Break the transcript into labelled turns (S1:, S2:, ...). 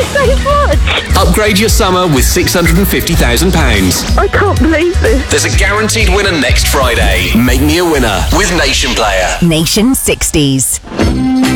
S1: so much.
S2: Upgrade your summer with £650,000.
S1: I can't believe this.
S2: There's a guaranteed winner next Friday. Make me a winner with Nation Player.
S3: Nation 60s.